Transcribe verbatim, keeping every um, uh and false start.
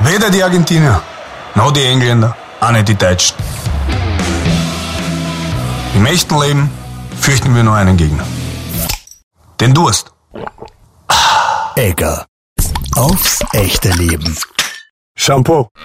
Weder die Argentinier, noch die Engländer, auch nicht die Deutschen. Im echten Leben fürchten wir nur einen Gegner. Den Durst. Egger. Aufs echte Leben. Shampoo.